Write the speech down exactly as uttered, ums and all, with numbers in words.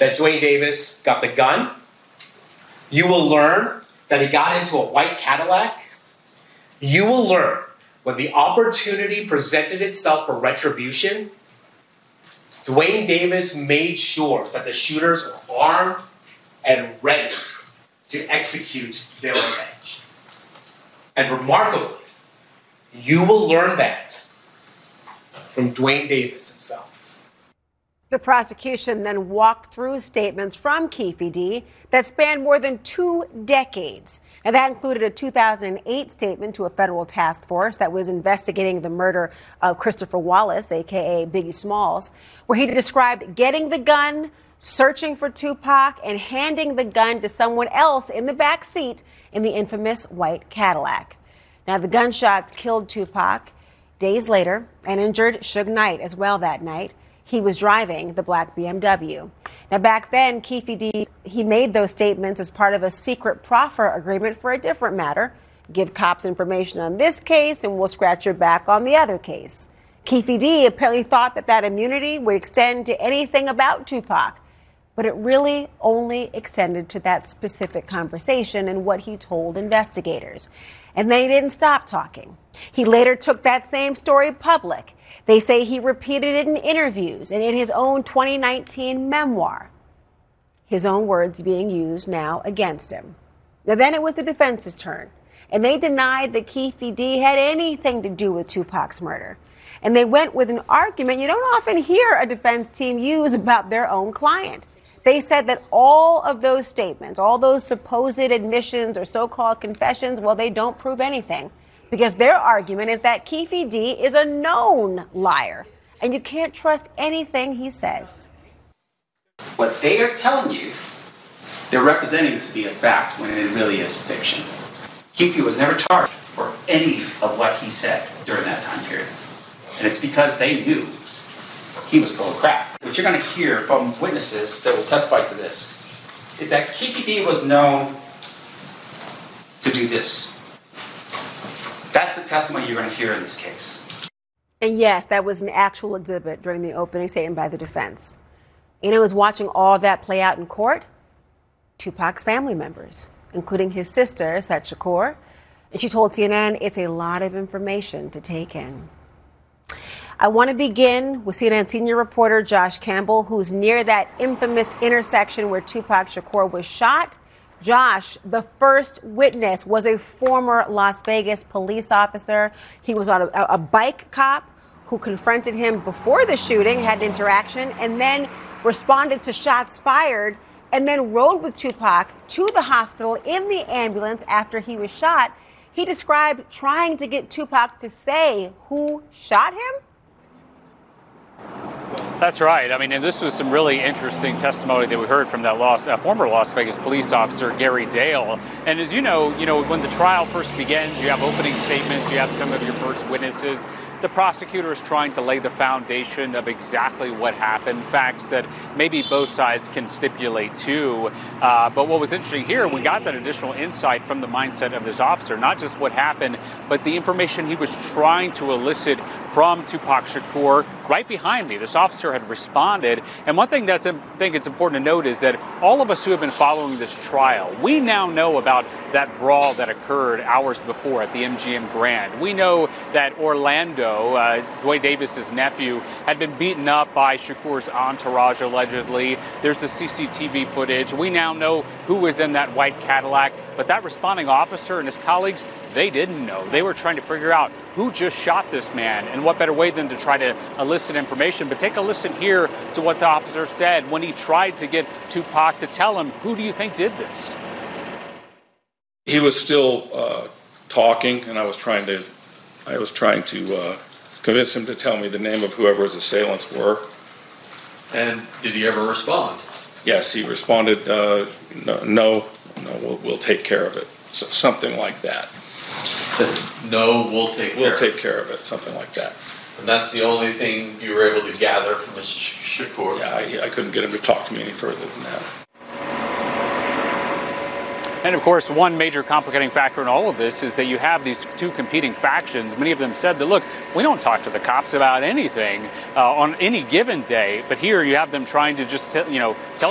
that Duane Davis got the gun. You will learn that he got into a white Cadillac. You will learn when the opportunity presented itself for retribution, Duane Davis made sure that the shooters were armed and ready to execute their revenge. And remarkably, you will learn that from Duane Davis himself. The prosecution then walked through statements from Keffe D that spanned more than two decades. And that included a two thousand eight statement to a federal task force that was investigating the murder of Christopher Wallace, a k a. Biggie Smalls, where he described getting the gun, searching for Tupac, and handing the gun to someone else in the back seat in the infamous white Cadillac. Now, the gunshots killed Tupac days later and injured Suge Knight as well that night. He was driving the black B M W. Now, back then, Keffe D, he made those statements as part of a secret proffer agreement for a different matter. Give cops information on this case and we'll scratch your back on the other case. Keffe D apparently thought that that immunity would extend to anything about Tupac, but it really only extended to that specific conversation and what he told investigators. And then he didn't stop talking. He later took that same story public. They say he repeated it in interviews and in his own twenty nineteen memoir. His own words being used now against him. Now, then it was the defense's turn, and they denied that Keffe D had anything to do with Tupac's murder. And they went with an argument you don't often hear a defense team use about their own client. They said that all of those statements, all those supposed admissions or so-called confessions, well, they don't prove anything. Because their argument is that Keffe D is a known liar, and you can't trust anything he says. What they are telling you, they're representing to be a fact when it really is fiction. Keffe was never charged for any of what he said during that time period. And it's because they knew he was full of crap. What you're going to hear from witnesses that will testify to this is that Keffe D was known to do this. That's the testimony you're going to hear in this case. And yes, that was an actual exhibit during the opening statement by the defense. You know, who was watching all that play out in court? Tupac's family members, including his sister, Seth Shakur. And she told C N N it's a lot of information to take in. I want to begin with C N N senior reporter Josh Campbell, who's near that infamous intersection where Tupac Shakur was shot. Josh, the first witness, was a former Las Vegas police officer. He was on a, a bike cop who confronted him before the shooting, had an interaction, and then responded to shots fired, and then rode with Tupac to the hospital in the ambulance after he was shot. He described trying to get Tupac to say who shot him. That's right. I mean, and this was some really interesting testimony that we heard from that Las, uh, former Las Vegas police officer, Gary Dale. And as you know, you know, when the trial first begins, you have opening statements, you have some of your first witnesses. The prosecutor is trying to lay the foundation of exactly what happened, facts that maybe both sides can stipulate too. Uh, but what was interesting here, we got that additional insight from the mindset of this officer, not just what happened, but the information he was trying to elicit from Tupac Shakur. Right behind me, this officer had responded. And one thing that's I think it's important to note is that all of us who have been following this trial, we now know about that brawl that occurred hours before at the M G M Grand. We know that Orlando, uh, Duane Davis's nephew, had been beaten up by Shakur's entourage allegedly. There's the C C T V footage. We now know who was in that white Cadillac, but that responding officer and his colleagues, they didn't know. They were trying to figure out who just shot this man, and what better way than to try to elicit information. But take a listen here to what the officer said when he tried to get Tupac to tell him, who do you think did this? He was still uh, talking, and I was trying to, I was trying to uh, convince him to tell me the name of whoever his assailants were. And did he ever respond? Yes, he responded, uh, no, no, no we'll, we'll take care of it. So, something like that. Said, no, we'll take care We'll of take it. care of it, something like that. And that's the only thing you were able to gather from Mister Shakur? Yeah, I, I couldn't get him to talk to me any further than that. And of course, one major complicating factor in all of this is that you have these two competing factions. Many of them said that, look, we don't talk to the cops about anything uh, on any given day. But here you have them trying to just, t- you know, tell